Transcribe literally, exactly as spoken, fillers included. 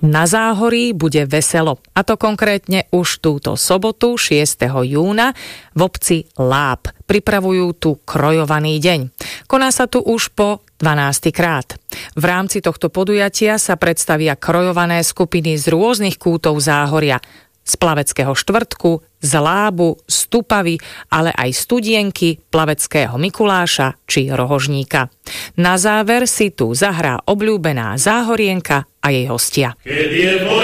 Na Záhorí bude veselo, a to konkrétne už túto sobotu šiesteho júna v obci Láb. Pripravujú tu krojovaný deň. Koná sa tu už po dvanásty krát. V rámci tohto podujatia sa predstavia krojované skupiny z rôznych kútov Záhoria. Z Plaveckého štvrtku, z Lábu, z Tupavy, ale aj Studienky, Plaveckého Mikuláša či Rohožníka. Na záver si tu zahrá obľúbená Záhorienka a jej hostia.